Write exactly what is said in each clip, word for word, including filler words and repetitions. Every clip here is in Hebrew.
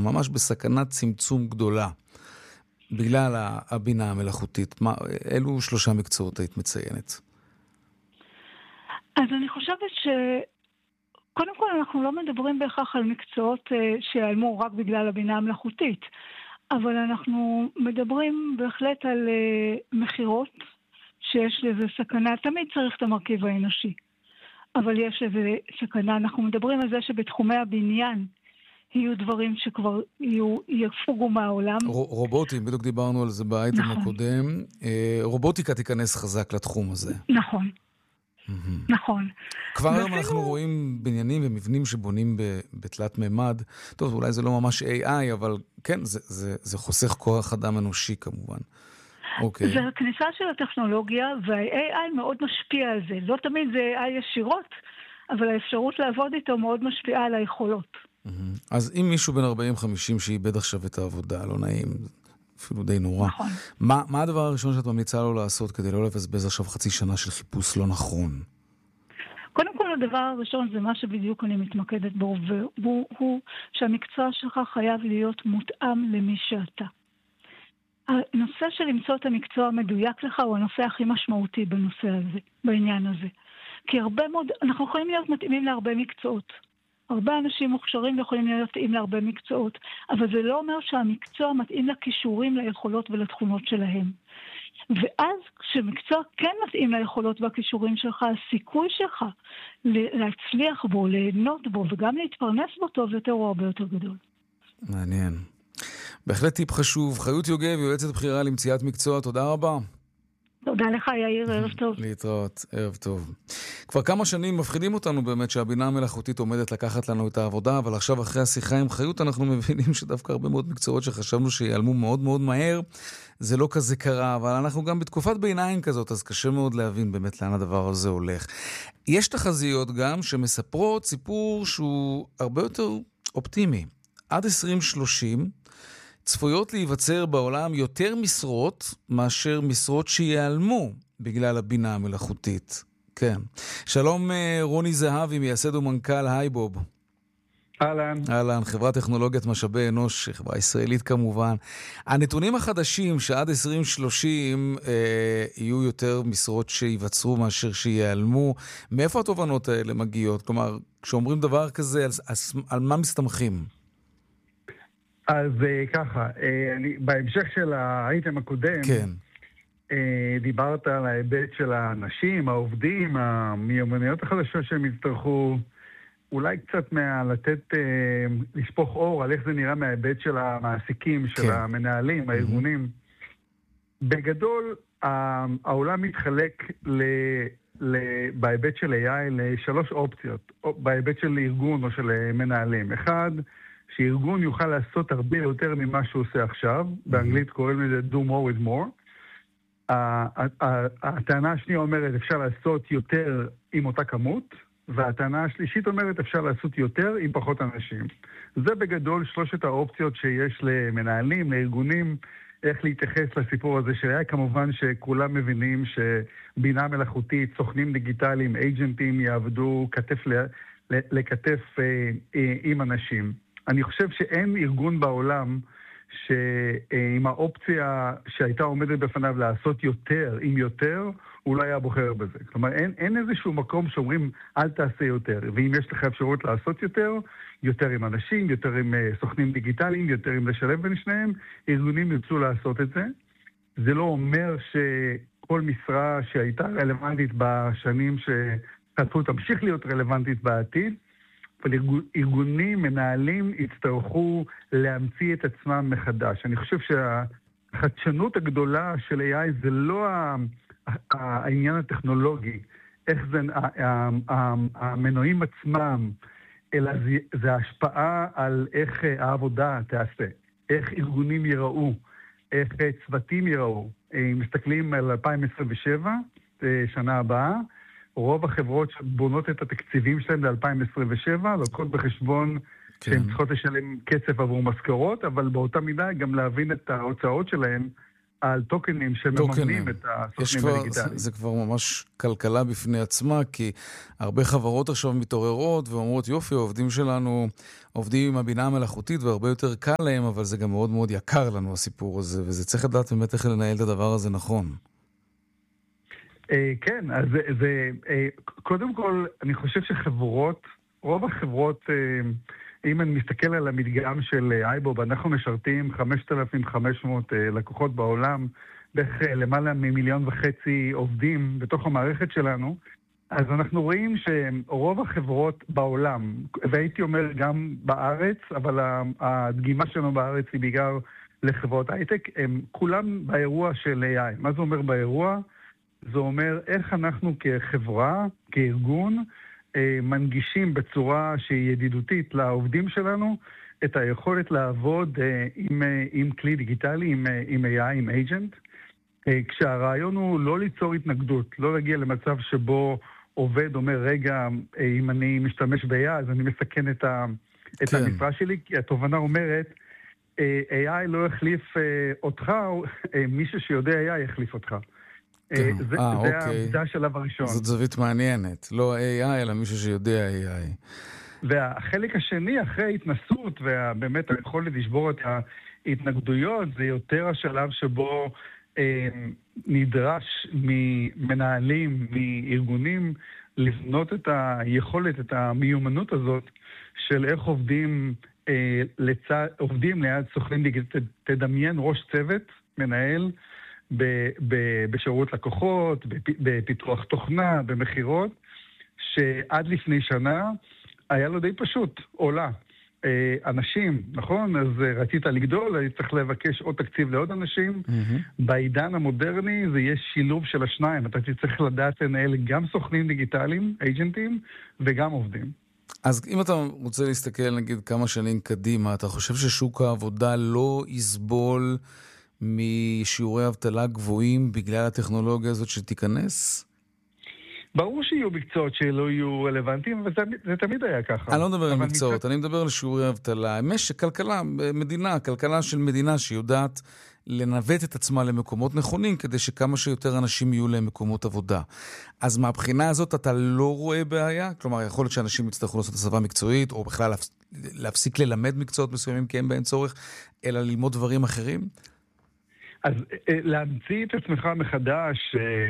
ממש בסכנת צמצום גדולה, בגלל הבינה המלאכותית. מה, אילו שלושה מקצועות היית מציינת? אז אני חושבת ש... קודם כל, אנחנו לא מדברים בהכרח על מקצועות שיעלמו רק בגלל הבינה המלאכותית, אבל אנחנו מדברים בהחלט על מחירות, שיש לזה סכנה. תמיד צריך את המרכיב האנושי, אבל יש לזה סכנה. אנחנו מדברים על זה שבתחומי הבניין יהיו דברים שכבר יהיו, יפוגו מהעולם. רובוטים, בדיוק דיברנו על זה באייטם נכון. הקודם. רובוטיקה תיכנס חזק לתחום הזה. נכון. נכון. כבר היום אנחנו רואים בניינים ומבנים שבונים בתלת מימד. טוב, אולי זה לא ממש איי איי, אבל כן, זה, זה, זה חוסך כוח אדם אנושי כמובן. אוקיי. זה הכניסה של הטכנולוגיה, וה-איי איי מאוד משפיע על זה. לא תמיד זה איי איי ישירות, אבל האפשרות לעבוד איתו מאוד משפיעה על היכולות. אז אם מישהו בין ארבעים חמישים שאיבד עכשיו את העבודה, לא נעים, אפילו די נורא. נכון. מה, מה הדבר הראשון שאת ממליצה לו לעשות כדי לא לבזבז עכשיו חצי שנה של חיפוש לא נכון? קודם כל, הדבר הראשון זה מה שבדיוק אני מתמקדת בו, והוא הוא שהמקצוע שלך חייב להיות מותאם למי שאתה. הנושא של למצוא את המקצוע המדויק לך הוא הנושא הכי משמעותי בנושא הזה, בעניין הזה. כי הרבה מאוד, אנחנו יכולים להיות מתאימים להרבה מקצועות. הרבה אנשים מוכשרים יכולים להיות מתאים להרבה מקצועות, אבל זה לא אומר שהמקצוע מתאים לכישורים, ליכולות ולתכונות שלהם. ואז כשמקצוע כן מתאים ליכולות והכישורים שלך, הסיכוי שלך להצליח בו, ליהנות בו וגם להתפרנס בו טוב יותר הוא הרבה יותר גדול. מעניין. בהחלט טיפ חשוב. חיות יוגב, יועצת בחירה למציאת מקצוע, תודה רבה. תודה לך יאיר, ערב טוב. להתראות, ערב טוב. כבר כמה שנים מפחידים אותנו באמת שהבינה המלאכותית עומדת לקחת לנו את העבודה, אבל עכשיו אחרי השיחה עם חיות אנחנו מבינים שדווקא הרבה מאוד מקצועות שחשבנו שיעלמו מאוד מאוד מהר, זה לא כזה קרה, אבל אנחנו גם בתקופת ביניים כזאת, אז קשה מאוד להבין באמת לאן הדבר הזה הולך. יש תחזיות גם שמספרות סיפור שהוא הרבה יותר אופטימי. עד עשרים שלושים צפויות להיווצר בעולם יותר משרות מאשר משרות שיעלמו בגלל הבינה המלאכותית. כן. שלום רוני זהבי, מייסד ומנכ"ל הייבוב. אהלן. אהלן, חברת טכנולוגיית משאבי אנוש, חברה ישראלית כמובן. הנתונים החדשים שעד עשרים שלושים אה, יהיו יותר משרות שיווצרו מאשר שיעלמו. מאיפה התובנות האלה מגיעות? כלומר, כשאומרים דבר כזה, על, על, על מה מסתמכים? אז ככה, אני, בהמשך של האייטם הקודם, כן. דיברת על ההיבט של האנשים, העובדים, המיומנויות החדשות שהם יצטרכו, אולי קצת מה, לתת, לשפוך אור על איך זה נראה מההיבט של המעסיקים, של כן. המנהלים, הארגונים. Mm-hmm. בגדול, העולם מתחלק ל, ל, בהיבט של איי איי לשלוש אופציות, בהיבט של ארגון או של מנהלים. אחד, שארגון יוכל לעשות הרבה יותר ממה שהוא עושה עכשיו, באנגלית קוראים לזה do more with more. הטענה השנייה אומרת אפשר לעשות יותר עם אותה כמות, והטענה השלישית אומרת אפשר לעשות יותר עם פחות אנשים. זה בגדול שלושת האופציות שיש למנהלים, לארגונים, איך להתייחס לסיפור הזה שהיה. כמובן שכולם מבינים שבינה מלאכותית, סוכנים דיגיטליים, אייג'נטים יעבדו כתף לכתף עם אנשים. אני חושב שאין ארגון בעולם שעם האופציה שהייתה עומדת בפניו לעשות יותר, עם יותר, הוא לא היה בוחר בזה. כלומר, אין, אין איזשהו מקום שאומרים, אל תעשה יותר. ואם יש לך אפשרות לעשות יותר, יותר עם אנשים, יותר עם uh, סוכנים דיגיטליים, יותר עם לשלב בין שניהם, ארגונים ירצו לעשות את זה. זה לא אומר שכל משרה שהייתה רלוונטית בשנים שחטפו תמשיך להיות רלוונטית בעתיד, אבל ארגונים, מנהלים, יצטרכו להמציא את עצמם מחדש. אני חושב שהחדשנות הגדולה של איי איי זה לא העניין הטכנולוגי, איך זה המנועים עצמם, אלא זה ההשפעה על איך העבודה תעשה, איך ארגונים ייראו, איך צוותים ייראו. אם מסתכלים על אלפיים עשרים ושבע, שנה הבאה, רוב החברות שבונות את התקציבים שלהם ל-אלפיים עשרים ושבע, לוקחות בחשבון כן. שהן צריכות לשלם כסף עבור משכורות, אבל באותה מידה גם להבין את ההוצאות שלהם על טוקנים שמממנים את הסוכנים הדיגיטליים. זה כבר ממש כלכלה בפני עצמה, כי הרבה חברות עכשיו מתעוררות ואומרות, יופי, העובדים שלנו עובדים עם הבינה המלאכותית והרבה יותר קל להם, אבל זה גם מאוד מאוד יקר לנו הסיפור הזה, וזה צריך לדעת באמת איך לנהל את הדבר הזה נכון. כן, אז זה, קודם כל, אני חושב שחברות, רוב החברות, אם אני מסתכל על המדגם של אייבוב, אנחנו משרתים חמשת אלפים וחמש מאות לקוחות בעולם, בערך למעלה ממיליון וחצי עובדים בתוך המערכת שלנו, אז אנחנו רואים שרוב החברות בעולם, והייתי אומר גם בארץ, אבל הדגימה שלנו בארץ היא בעיקר לחברות הייטק, הם כולם באירוע של איי איי. מה זה אומר באירוע? זה אומר איך אנחנו כחברה, כארגון, מנגישים בצורה שהיא ידידותית לעובדים שלנו את היכולת לעבוד עם, עם כלי דיגיטלי, עם, עם איי איי, עם agent, כשהרעיון הוא לא ליצור התנגדות, לא להגיע למצב שבו עובד אומר, רגע, אם אני משתמש ב-איי איי, אז אני מסכן את, ה, את כן. המשרה שלי, כי התובנה אומרת, איי איי לא יחליף אותך, מישהו שיודע איי איי יחליף אותך. כן. זה, 아, זה, אוקיי. זה השלב הראשון. זאת זווית מעניינת. לא איי איי, אלא מישהו שיודע איי איי. והחלק השני, אחרי ההתנסות, ובאמת היכולת לשבור את ההתנגדויות, זה יותר השלב שבו אה, נדרש ממנהלים, מארגונים, לבנות את היכולת, את המיומנות הזאת, של איך עובדים, אה, לצד, עובדים ליד סוכנים דיגיטליים. תדמיין ראש צוות, מנהל, ב- ב- בשירות לקוחות, בפיתוח תוכנה, במחירות, שעד לפני שנה היה לו די פשוט, עולה. אנשים, נכון? אז רצית לגדול, אני צריך לבקש עוד תקציב לעוד אנשים. Mm-hmm. בעידן המודרני זה יש שילוב של השניים. אתה צריך לדעת לנהל גם סוכנים דיגיטליים, אייג'נטים, וגם עובדים. אז אם אתה רוצה להסתכל נגיד כמה שנים קדימה, אתה חושב ששוק העבודה לא יסבול משיעורי אבטלה גבוהים בגלל הטכנולוגיה הזאת שתיכנס? ברור שיהיו מקצועות שלא יהיו רלוונטיים, אבל זה, זה תמיד היה ככה. אני לא מדבר על מקצועות, מקצוע... אני מדבר על שיעורי אבטלה. משק, כלכלה, מדינה, כלכלה של מדינה שיודעת לנווט את עצמה למקומות נכונים, כדי שכמה שיותר אנשים יהיו להם מקומות עבודה. אז מהבחינה הזאת אתה לא רואה בעיה? כלומר, יכול להיות שאנשים יצטרכו לעשות הסבה מקצועית, או בכלל להפסיק ללמד מקצועות מסוימים, כי אין בהם צורך, אלא ללמוד דברים אחרים? אז להמציא את עצמך מחדש,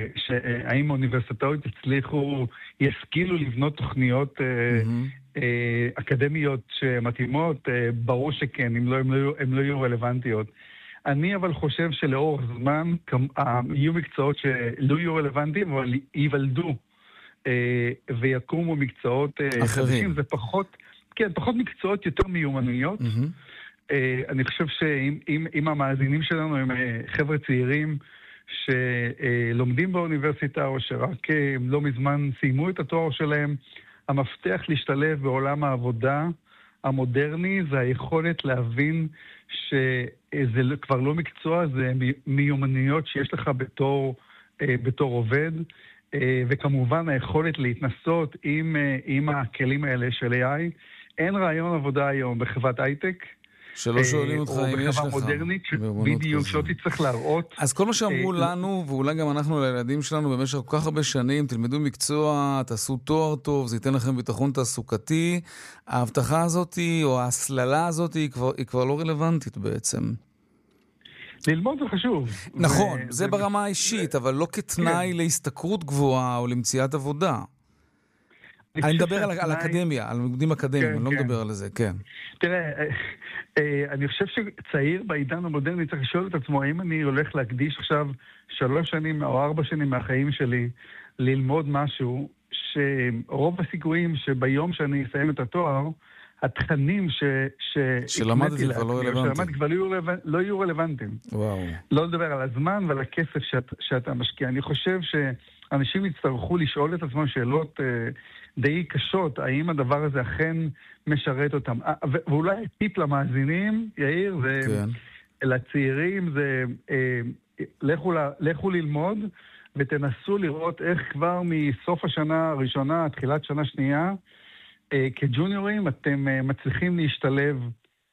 שהאם האוניברסיטאות הצליחו, ישכילו לבנות תוכניות mm-hmm. אקדמיות שמתאימות, ברור שכן, אם לא, הם לא, הם לא יהיו רלוונטיות. אני אבל חושב שלאורך זמן יהיו מקצועות שלא יהיו רלוונטיים, אבל ייוולדו ויקומו מקצועות חדשים. זה פחות, כן, פחות מקצועות, יותר מיומנויות. Mm-hmm. אני חושב שאם אם, אם המאזינים שלנו הם חבר'ה צעירים שלומדים באוניברסיטה או שרק לא מזמן סיימו את התואר שלהם, המפתח להשתלב בעולם העבודה המודרני זה היכולת להבין שזה כבר לא מקצוע, זה מיומנויות שיש לך בתור, בתור עובד, וכמובן היכולת להתנסות עם, עם הכלים האלה של איי איי. אין רעיון עבודה היום בחברת הייטק, שלא שואלים אותך אם יש לך. או בחברה מודרנית, בדיוק, שלא תצטרך להראות. אז כל מה שאמרו לנו, ואולי גם אנחנו לילדים שלנו במשך כל כך הרבה שנים, תלמדו מקצוע, תעשו תואר טוב, זה ייתן לכם ביטחון תעסוקתי, ההבטחה הזאת, או ההסללה הזאת, היא כבר, היא כבר לא רלוונטית בעצם. ללמוד זה חשוב. נכון, זה ברמה האישית, אבל לא כתנאי להסתכרות גבוהה או למציאת עבודה. אני מדבר על אקדמיה, על לימודים אקדמיים, אני לא מדבר על זה, כן. תראה, אני חושב שצעיר בעידן המודרני צריך לשאול את עצמו, האם אני הולך להקדיש עכשיו שלוש שנים או ארבע שנים מהחיים שלי ללמוד משהו, שרוב הסיכויים שביום שאני אסיים את התואר, התכנים שלמדתי כבר לא רלוונטיים. כבר לא יהיו רלוונטיים. וואו. לא לדבר על הזמן ועל הכסף שאתה משקיע. אני חושב שאנשים יצטרכו לשאול את עצמם שאלות די קשות, האם הדבר הזה אכן משרת אותם. ואולי טיפ למאזינים, יאיר, זה כן. לצעירים, זה לכו, לכו ללמוד ותנסו לראות איך כבר מסוף השנה הראשונה, תחילת שנה שנייה, כג'וניורים אתם מצליחים להשתלב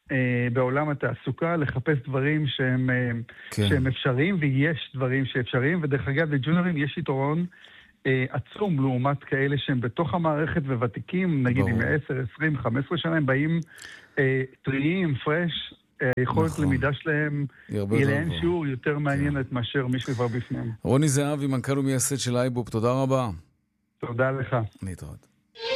בעולם התעסוקה, לחפש דברים שהם, כן. שהם אפשריים, ויש דברים שאפשריים, ודרך אגב, לג'ונרים יש יתרון עצום לעומת כאלה שהם בתוך המערכת וותיקים, נגיד עם עשר, עשרים, חמש עשרה שנה, הם באים טריים, פרש, היכולת נכון. למידה שלהם היא לאין שיעור יותר מעניינת כן. מאשר מי שכבר בפניהם. רוני זהבי, מנכ"ל ומייסד של אייבופ, תודה רבה. תודה לך. להתראות.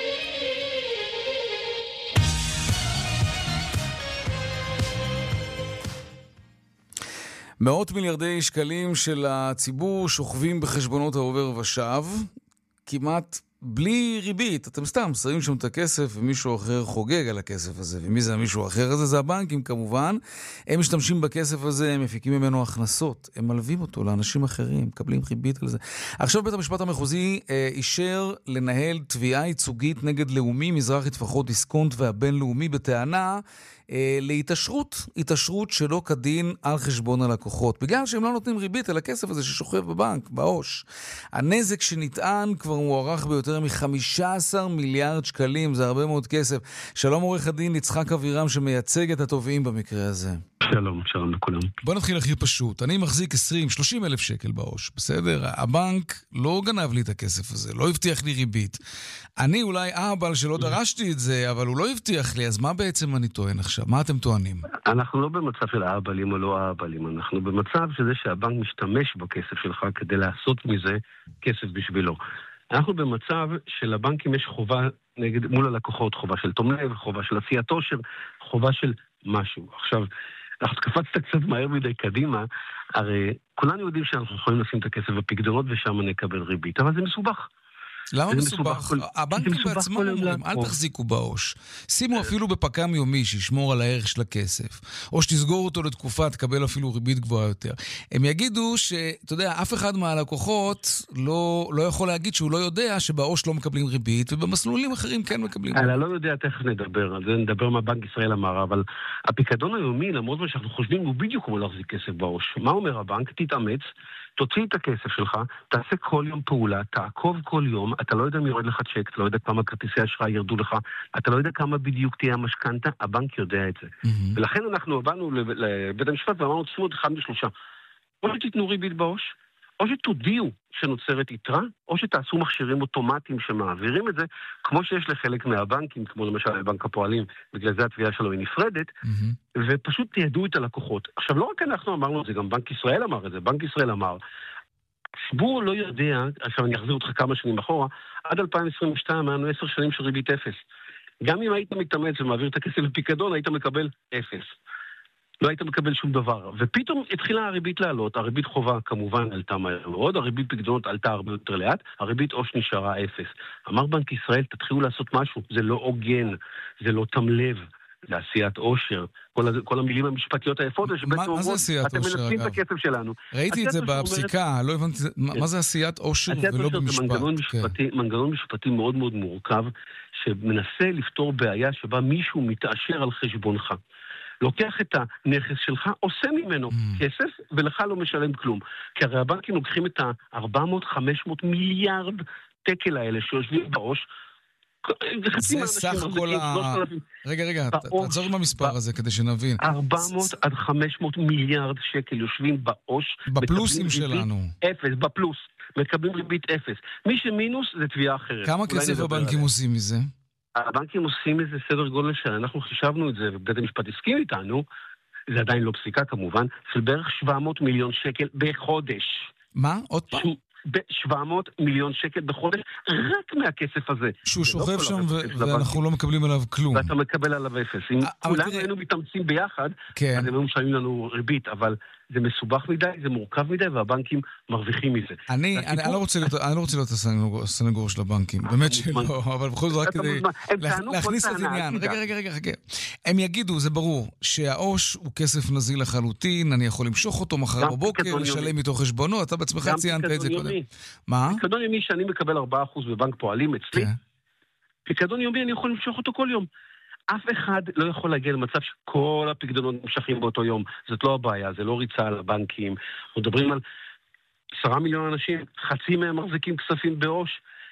מאות מיליארדי שקלים של הציבור שוכבים בחשבונות העובר ושב, כמעט בלי ריבית. אתם סתם שמים שם את הכסף ומישהו אחר חוגג על הכסף הזה. ומי זה המישהו האחר הזה? זה הבנקים כמובן. הם משתמשים בכסף הזה, הם מפיקים ממנו הכנסות. הם מלווים אותו לאנשים אחרים, מקבלים ריבית על זה. עכשיו בית המשפט המחוזי אה, אישר לנהל תביעה ייצוגית נגד לאומי, מזרחי טפחות דיסקונט והבינלאומי בטענה אה, להתעשרות, התעשרות שלא כדין על חשבון הלקוחות. בגלל שהם לא נותנים ריבית על הכסף הזה ששוכב בבנק, בעו"ש. הנזק שנטען כבר מוערך ביותר מ-חמישה עשר מיליארד שקלים, זה הרבה מאוד כסף. שלום עורך הדין יצחק אבירם שמייצג את התובעים במקרה הזה. שלום, שלום לכולם. בוא נתחיל הכי פשוט. אני מחזיק עשרים שלושים אלף שקל בעו"ש, בסדר? הבנק לא גנב לי את הכסף הזה, לא הבטיח לי ריבית. אני אולי אהבל שלא דרשתי את זה, אבל הוא לא הבטיח לי, אז מה בעצם אני טוען עכשיו? מה אתם טוענים? אנחנו לא במצב של אהבלים או לא אהבלים, אנחנו במצב שזה שהבנק משתמש בכסף שלך כדי לעשות מזה כסף בשבילו. אנחנו במצב שלבנקים יש חובה נגד, מול הלקוחות, חובה של תום לב, חובה של עשיית עושר, חובה של משהו. עכשיו, אנחנו קפצת קצת מהר מדי קדימה, הרי כולנו יודעים שאנחנו יכולים לשים את הכסף בפקדונות ושם נקבל ריבית, אבל זה מסובך. למה מסובך? הבנקים בעצמם אומרים, אל תחזיקו בעו"ש. שימו אפילו בפקם יומי שישמור על הערך של הכסף. או שתסגור אותו לתקופה, תקבל אפילו ריבית גבוהה יותר. הם יגידו שאתה יודע, אף אחד מהלקוחות לא, לא יכול להגיד שהוא לא יודע שבעו"ש לא מקבלים ריבית, ובמסלולים אחרים כן מקבלים. אני לא יודע, תכף נדבר על זה, נדבר מה בנק ישראל אמר, אבל הפיקדון היומי, למרות מה שאנחנו חושבים, הוא בדיוק כמו להחזיק כסף בעו"ש. מה אומר הבנק? תתאמץ, תוציא את הכסף שלך, תעשה כל יום פעולה, תעקוב כל יום, אתה לא יודע מי יורד לך צ'ק, אתה לא יודע כמה כרטיסי אשראי ירדו לך, אתה לא יודע כמה בדיוק תהיה המשכנתה, הבנק יודע את זה. Mm-hmm. ולכן אנחנו באנו לבית המשפט ואמרנו, תשימו עוד אחד ושלושה. או שתיתנו ריבית בעו"ש, או שתודיעו שנוצרת יתרה, או שתעשו מכשירים אוטומטיים שמעבירים את זה, כמו שיש לחלק מהבנקים, כמו למשל בנק הפועלים, בגלל זה התביעה שלו היא נפרדת, mm-hmm. ופשוט תיעדו את הלקוחות. עכשיו, לא רק אנחנו אמרנו את זה, גם בנק ישראל אמר את זה, בנק ישראל אמר, ציבור לא יודע, עכשיו אני אחזיר אותך כמה שנים אחורה, עד אלפיים עשרים ושתיים היה לנו עשר שנים של ריבית אפס. גם אם היית מתאמץ ומעביר את הכסף לפיקדון, היית מקבל אפס. לא היית מקבל שום דבר. ופתאום התחילה הריבית לעלות, הריבית חובה כמובן עלתה מהר מאוד, הריבית פקדונות עלתה הרבה יותר לאט, הריבית עו"ש נשארה אפס. אמר בנק ישראל, תתחילו לעשות משהו, זה לא הוגן, זה לא תמלב. זה עשיית עושר, כל, כל המילים המשפטיות היפות, מה, מה זה עשיית אתם עושר, מנצלים את הכסף שלנו. ראיתי את זה בפסיקה, אומרת... לא הבנתי, כן. מה זה עשיית עושר ולא במשפט? זה מנגנון משפטי, כן. מנגנון משפטי מאוד מאוד מורכב, שמנסה לפתור בעיה שבה מישהו מתעשר על חשבונך. לוקח את הנכס שלך, עושה ממנו mm. כסף, ולך לא משלם כלום. כי הרי הבנקים לוקחים את ה-ארבע מאות עד חמש מאות מיליארד תקל האלה שיושבים בראש, זה סך כל ה... רגע, רגע, תעצור עם המספר הזה כדי שנבין. ארבע מאות עד חמש מאות מיליארד שקל יושבים בעו"ש. בפלוסים שלנו. אפס, בפלוס. מקבלים ריבית אפס. מי שמינוס זה תביעה אחרת. כמה כסף הבנקים עושים מזה? הבנקים עושים איזה סדר גודל שאנחנו חישבנו את זה, ובית המשפט הסכים איתנו, זה עדיין לא פסיקה כמובן, של בערך שבע מאות מיליון שקל בחודש. מה? עוד פעם? ב-שבע מאות מיליון שקל בחודש, רק מהכסף הזה. שהוא שוכב שם ואנחנו לא מקבלים עליו כלום. ואתה מקבל עליו אפס. אם כולנו היינו מתאמצים ביחד, אז הם היו משלמים לנו ריבית, אבל זה מסובך מדי, זה מורכב מדי, והבנקים מרוויחים מזה. אני לא רוצה להיות הסנגור של הבנקים, באמת שלא, אבל בכל זאת רק כדי להכניס את העניין. רגע, רגע, רגע, חכה. הם יגידו, זה ברור, שהעו"ש הוא כסף נזיל לחלוטין, אני יכול למשוך אותו מחר בבוקר, לשלם מתוך חשבונו, אתה בעצמך ציינת את זה קודם. מה? פיקדון יומי שאני מקבל ארבעה אחוז בבנק פועלים אצלי, פיקדון יומי אני יכול למשוך אותו כל יום. אף אחד לא יכול להגיע למצב שכל הפקדונות נמשכים באותו יום. זאת לא הבעיה, זה לא ריצה על הבנקים. אנחנו מדברים על עשרה מיליון אנשים, חצי מהם מחזיקים כספים בעו"ש,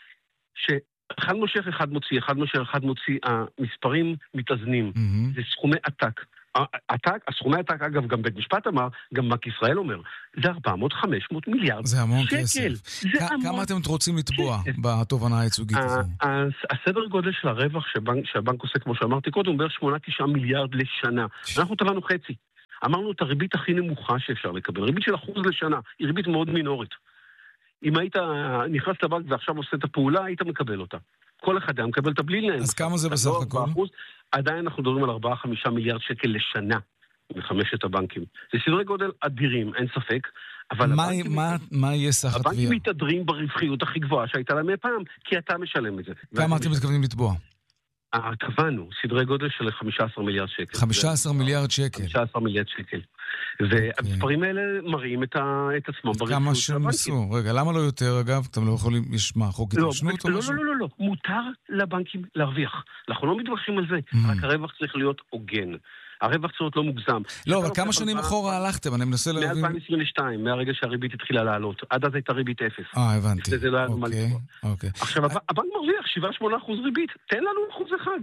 שאחד מושך, אחד מוציא, אחד מושך, אחד מוציא, המספרים מתאזנים. Mm-hmm. זה סכומי עתק. הסכומי העתק, אגב, גם בית משפט אמר, גם בנק ישראל אומר, זה ארבע מאות חמש מאות מיליארד שקל. זה המון כסף. כמה אתם רוצים לתבוע בתובענה הייצוגית הזו? הסדר גודל של הרווח שהבנק עושה, כמו שאמרתי קודם, הוא בערך שמונה תשעה מיליארד לשנה. אנחנו טבענו חצי. אמרנו את הריבית הכי נמוכה שאפשר לקבל. ריבית של אחוז לשנה. היא ריבית מאוד מינורית. אם היית נכנס לבנק ועכשיו עושה את הפעולה, היית מקבל אותה. כל אחד היה מקבל את הבלי להם. אז כמה זה בסך הכל? עדיין אנחנו מדברים על ארבעה חמישה מיליארד שקל לשנה מחמשת הבנקים. זה סדרי גודל אדירים, אין ספק. אבל מה, מה, מה יהיה סך התביעה? הבנקים מתהדרים ברווחיות הכי גבוהה שהייתה להם פעם, כי אתה משלם את זה. כמה אתם מתכוונים לתבוע? קבענו, סדרי גודל של חמישה עשר מיליארד שקל. חמישה עשר מיליארד שקל. חמישה עשר מיליארד שקל. והמספרים האלה מראים את עצמם ברווחיות. כמה שהם עשו. רגע, למה לא יותר, אגב? אתם לא יכולים, יש מה, חוק התרשנות או משהו? לא, לא, לא, לא. מותר לבנקים להרוויח. אנחנו לא מתווכחים על זה. רק הרווח צריך להיות הוגן. הרווח צריך להיות לא מוגזם. לא, אבל כמה שנים אחורה הלכתם? אני מנסה להבין. מ-אלפיים עשרים ושתיים, מהרגע שהריבית התחילה לעלות. עד אז הייתה ריבית אפס. אה, הבנתי. זה לא היה מה אוקיי, אוקיי. עכשיו, הבנק מרוויח שבעה שמונה אחוז ריבית. תן לנו אחוז אחד.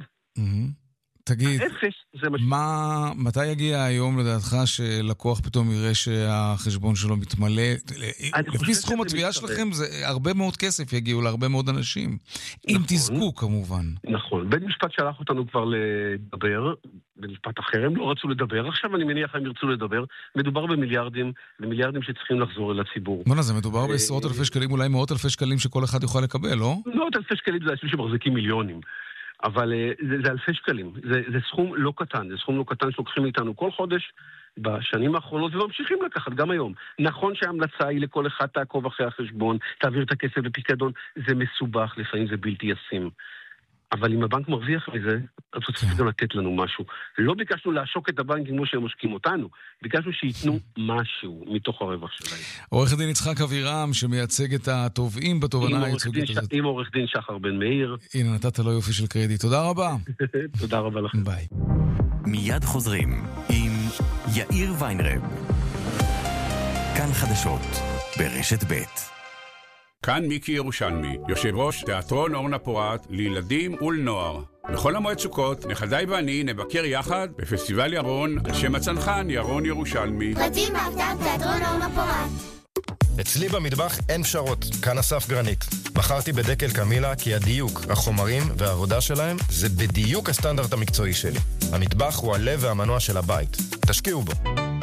תגיד, אפס, זה מה, מתי יגיע היום לדעתך שלקוח פתאום יראה שהחשבון שלו מתמלא? לפי סכום התביעה שלכם זה הרבה מאוד כסף יגיעו להרבה מאוד אנשים. אם תזכו כמובן. נכון, בית משפט שלח אותנו כבר לדבר, במשפט אחר הם לא רצו לדבר, עכשיו אני מניח הם ירצו לדבר, מדובר במיליארדים, במיליארדים שצריכים לחזור אל הציבור. מה זה, מדובר בעשרות אלפי שקלים, אולי מאות אלפי שקלים שכל אחד יוכל לקבל, לא? מאות אלפי שקלים זה אנשים שמחזיקים מיליונים. אבל זה, זה אלפי שקלים, זה, זה סכום לא קטן, זה סכום לא קטן שלוקחים איתנו כל חודש בשנים האחרונות וממשיכים לקחת גם היום. נכון שההמלצה היא לכל אחד תעקוב אחרי החשבון, תעביר את הכסף לפיקדון, זה מסובך, לפעמים זה בלתי ישים. אבל אם הבנק מרוויח מזה, אז הוא צריך גם לתת לנו משהו. לא ביקשנו לעשוק את הבנקים כמו שהם משקים אותנו, ביקשנו שייתנו משהו מתוך הרווח שלהם. עורך דין יצחק אבירם, שמייצג את התובעים בתובענה הייצוגית הזאת. עם עורך דין שחר בן מאיר. הנה, נתת לו יופי של קרדיט. תודה רבה. תודה רבה לכם. ביי. מיד חוזרים עם יאיר ויינרב. כאן חדשות, ברשת ב'. כאן מיקי ירושלמי, יושב ראש תיאטרון אורנה פורת לילדים ולנוער. בכל המועד סוכות, נכדיי ואני נבקר יחד בפסטיבל ירון על שם הצנחן ירון ירושלמי. פרטים באתר תיאטרון אורנה פורת. אצלי במטבח אין פשרות, כאן אסף גרנית. בחרתי בדקל קמילה כי הדיוק, החומרים והעבודה שלהם זה בדיוק הסטנדרט המקצועי שלי. המטבח הוא הלב והמנוע של הבית. תשקיעו בו.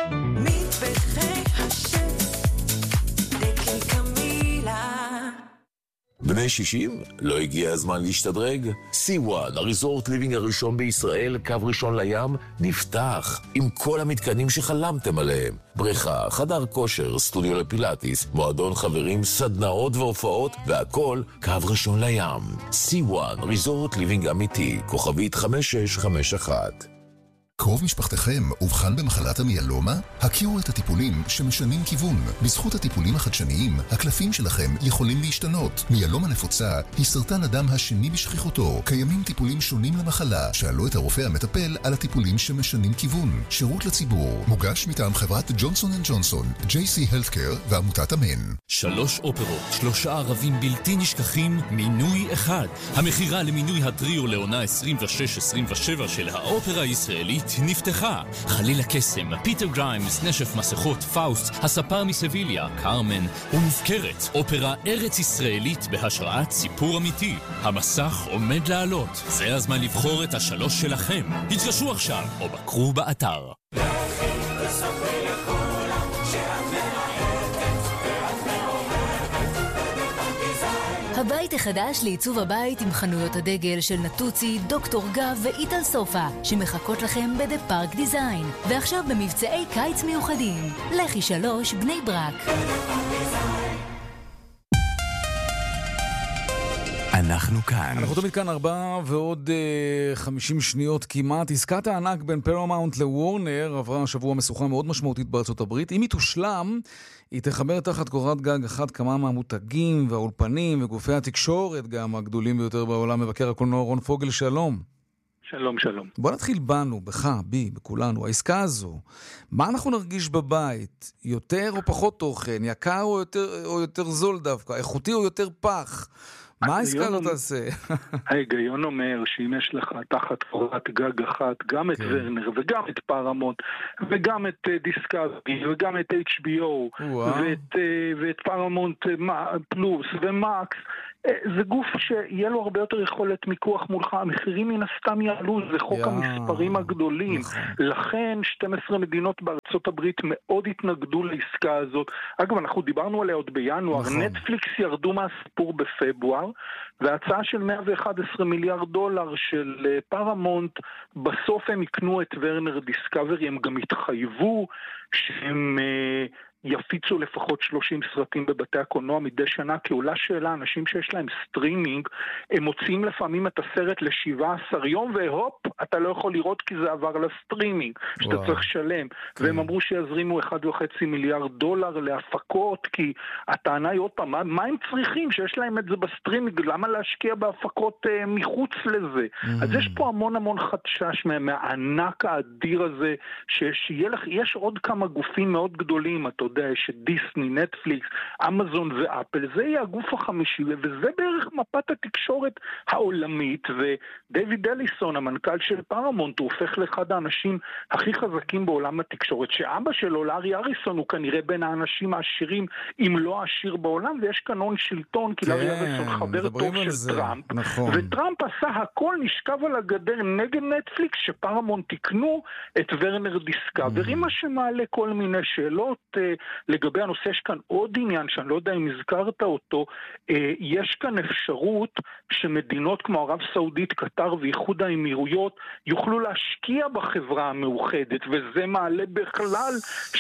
מטבחי השף, דקל קמילה. בני שישים? לא הגיע הזמן להשתדרג? סי וואן, הריזורט ליבינג הראשון בישראל, קו ראשון לים, נפתח עם כל המתקנים שחלמתם עליהם. בריכה, חדר כושר, סטודיו לפילאטיס, מועדון חברים, סדנאות והופעות, והכל קו ראשון לים. סי וואן, ריזורט ליבינג אמיתי, כוכבית חמש שש חמש אחת. קרוב משפחתכם אובחן במחלת המיאלומה? הכירו את הטיפולים שמשנים כיוון. בזכות הטיפולים החדשניים, הקלפים שלכם יכולים להשתנות. מיאלומה נפוצה היא סרטן הדם השני בשכיחותו. קיימים טיפולים שונים למחלה. שאלו את הרופא המטפל על הטיפולים שמשנים כיוון. שירות לציבור. מוגש מטעם חברת ג'ונסון אנד ג'ונסון, ג'יי סי Healthcare ועמותת אמן. שלוש אופרות, שלושה ערבים בלתי נשכחים, מינוי אחד. המחירה למינוי הטריו לעונה עשרים ושש עשרים ושבע של האופרה הישראלית נפתחה. חליל הקסם, פיטר גריימס, נשף מסכות, פאוסט, הספר מסביליה, קרמן ומופקרת. אופרה ארץ ישראלית בהשראת סיפור אמיתי. המסך עומד לעלות. זה הזמן לבחור את השלוש שלכם. התקשרו עכשיו או בקרו באתר. הבית החדש לעיצוב הבית עם חנויות הדגל של נטוצי, דוקטור גב ואיטל סופה שמחכות לכם בדה פארק דיזיין, ועכשיו במבצעי קיץ מיוחדים. לכי שלוש בני ברק. אנחנו כאן. אנחנו תמיד כאן ארבע ועוד uh, חמישים שניות כמעט. עסקת הענק בין פרמאונט לוורנר עברה שבוע משוכה מאוד משמעותית בארצות הברית. אם היא תושלם, היא תחבר תחת קורת גג אחת כמה מהמותגים והאולפנים וגופי התקשורת גם הגדולים ביותר בעולם. מבקר הקולנוע רון פוגל, שלום. שלום, שלום. בוא נתחיל בנו, בך, בי, בכולנו. העסקה הזו, מה אנחנו נרגיש בבית? יותר או פחות תוכן? יקר או יותר, או יותר זול דווקא? איכותי או יותר פח? מה העסקה הזאת תעשה? ההיגיון אומר שאם יש לך תחת קורת גג אחת גם את ורנר וגם את פארמונט וגם את דיסקאברי וגם את אייץ' בי או ואת פארמונט פלוס ומקס, זה גוף שיהיה לו הרבה יותר יכולת מיקוח מולך, המחירים מן הסתם יעלו, זה חוק המספרים הגדולים. לכן שתים עשרה מדינות בארצות הברית מאוד התנגדו לעסקה הזאת. אגב, אנחנו דיברנו עליה עוד בינואר, נטפליקס ירדו מהסיפור בפברואר, וההצעה של מאה ואחד עשר מיליארד דולר של פארמונט, בסוף הם יקנו את ורנר דיסקאברי, הם גם התחייבו שהם יפיצו לפחות שלושים סרטים בבתי הקולנוע מדי שנה, כי עולה שאלה, אנשים שיש להם סטרימינג, הם מוצאים לפעמים את הסרט ל-שבעה עשר יום, והופ, אתה לא יכול לראות כי זה עבר לסטרימינג, שאתה צריך לשלם. והם אמרו שיזרימו אחד וחצי מיליארד דולר להפקות, כי הטענה היא עוד פעם, מה, מה הם צריכים שיש להם את זה בסטרימינג? למה להשקיע בהפקות אה, מחוץ לזה? אז יש פה המון המון חדשש מהענק האדיר הזה, שיש לך, יש עוד כמה גופים מאוד גדולים, אתה יודע, שדיסני, נטפליקס, אמזון ואפל, זה יהיה הגוף החמישי, וזה בערך מפת התקשורת העולמית, ודייוויד אליסון, המנכ"ל של פארמונט, הוא הופך לאחד האנשים הכי חזקים בעולם התקשורת, שאבא שלו, לארי אריסון, הוא כנראה בין האנשים העשירים, אם לא העשיר בעולם, ויש כאן הון שלטון, כי לארי אריסון חבר טוב של טראמפ, וטראמפ עשה הכל, נשכב על הגדר נגד נטפליקס, שפארמונט תקנו את ורנר דיסקאברי, מה שמעלה כל מיני שאלות לגבי הנושא. יש כאן עוד עניין שאני לא יודע אם הזכרת אותו, יש כאן אפשרות שמדינות כמו ערב סעודית, קטר ואיחוד האמירויות יוכלו להשקיע בחברה המאוחדת, וזה מעלה בכלל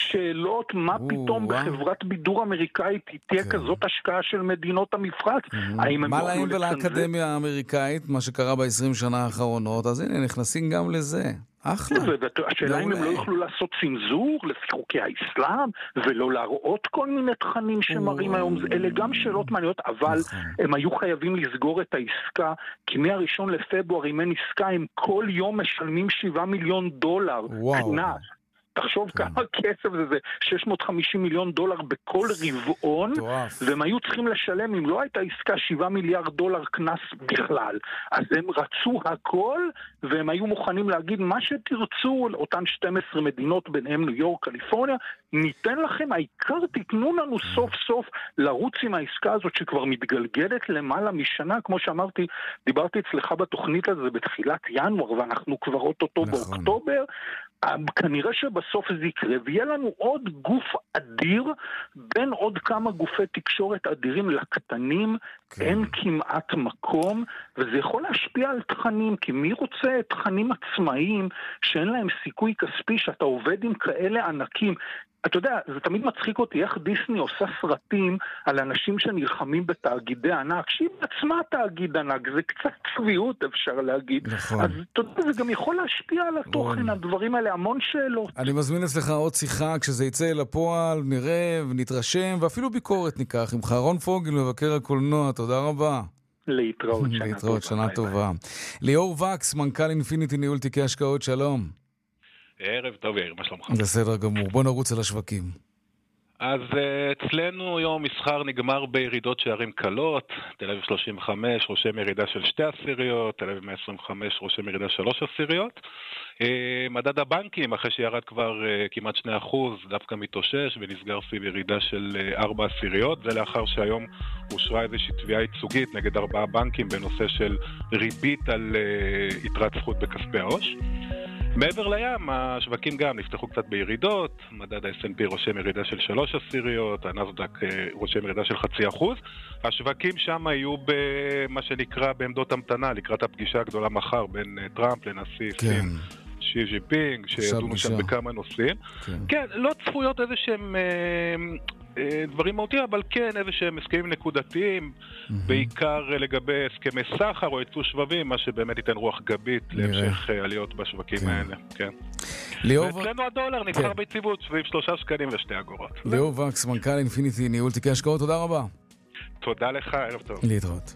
שאלות מה פתאום בחברת בידור אמריקאית תהיה כזאת השקעה של מדינות המפרץ. מה להם ולאקדמיה האמריקאית, מה שקרה ב-עשרים שנה האחרונות, אז הנה נכנסים גם לזה. אחלה. השאלה אם הם לא יוכלו לעשות צנזור לפי חוקי האסלאם, ולא להראות כל מיני תכנים שמראים היום, אלה גם שאלות מעניינות, אבל הם היו חייבים לסגור את העסקה, כי מהראשון לפברואר, אם אין עסקה, הם כל יום משלמים שבעה מיליון דולר קנס. תחשוב כמה כסף זה, זה שש מאות וחמישים מיליון דולר בכל רבעון, והם היו צריכים לשלם, אם לא הייתה עסקה, שבעה מיליארד דולר קנס בכלל. אז הם רצו הכל, והם היו מוכנים להגיד מה שתרצו, אותן שתים עשרה מדינות, ביניהם ניו יורק, קליפורניה, ניתן לכם, העיקר תתנו לנו סוף סוף לרוץ עם העסקה הזאת, שכבר מתגלגלת למעלה משנה, כמו שאמרתי, דיברתי אצלך בתוכנית הזה בתחילת ינואר, ואנחנו כבר אותו באוקטובר, כנראה שבסוף זה יקרה, ויהיה לנו עוד גוף אדיר, בין עוד כמה גופי תקשורת אדירים לקטנים, כן. אין כמעט מקום, וזה יכול להשפיע על תכנים, כי מי רוצה תכנים עצמאיים, שאין להם סיכוי כספי, שאתה עובד עם כאלה ענקים, אתה יודע, זה תמיד מצחיק אותי איך דיסני עושה סרטים על אנשים שנלחמים בתאגידי ענק, שהיא בעצמה תאגיד ענק, זה קצת צביעות אפשר להגיד. נכון. אז אתה יודע, זה גם יכול להשפיע על התוכן, הדברים האלה, המון שאלות. אני מזמין אצלך עוד שיחה, כשזה יצא לפועל, נראה ונתרשם, ואפילו ביקורת ניקח, עם חרון פוגל, מבקר הקולנוע, תודה רבה. להתראות, שנה להתראות, שנה טובה. ליאור וקס, מנכ"ל אינפיניטי ניהול תיקי השקעות, שלום. ערב טוב, יאיר, מה שלומך? בסדר גמור, בוא נרוץ על השווקים. אז אצלנו יום מסחר נגמר בירידות שערים קלות, תל אביב שלושים וחמש רושם ירידה של שתי עשיריות, תל אביב מאה עשרים וחמש רושם ירידה של שלוש עשיריות. מדד הבנקים, אחרי שירד כבר כמעט שני אחוז, דווקא מתאושש ונסגר סביב ירידה של ארבע עשיריות, זה לאחר שהיום אושרה איזושהי תביעה ייצוגית נגד ארבעה בנקים בנושא של ריבית על יתרת זכות בכספי העו"ש. מעבר לים, השווקים גם נפתחו קצת בירידות, מדד ה-אס אנד פי רושם ירידה של שלוש עשיריות, הנאסד"ק רושם ירידה של חצי אחוז. השווקים שם היו במה שנקרא בעמדות המתנה, לקראת הפגישה הגדולה מחר בין טראמפ לנשיא סין שי ג'ינפינג, שידונו שם בכמה נושאים. כן, כן לא צפויות איזה שהם דברים מהותיים, אבל כן איזה שהם הסכמים נקודתיים, בעיקר לגבי הסכמי סחר או ייצוא שבבים, מה שבאמת ייתן רוח גבית להמשך עליות בשווקים האלה. כן. ואצלנו הדולר נבחר ביציבות סביב שלושה שקלים ושתי אגורות. ליאור וקס, מנכ"ל אינפיניטי ניהול תיקי השקעות, תודה רבה. תודה לך, ערב טוב. להתראות.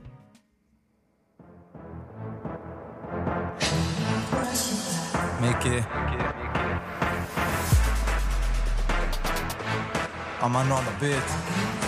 Mickey. I'm on the beat.